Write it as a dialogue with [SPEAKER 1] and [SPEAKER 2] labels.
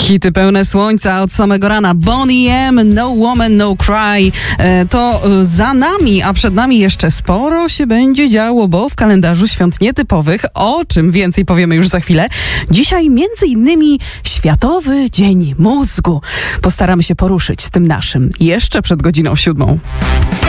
[SPEAKER 1] Hity pełne słońca od samego rana. Boney M, No Woman, No Cry. To za nami, a przed nami jeszcze sporo się będzie działo, bo w kalendarzu świąt nietypowych, o czym więcej powiemy już za chwilę, dzisiaj między innymi Światowy Dzień Mózgu. Postaramy się poruszyć tym naszym jeszcze przed godziną 7.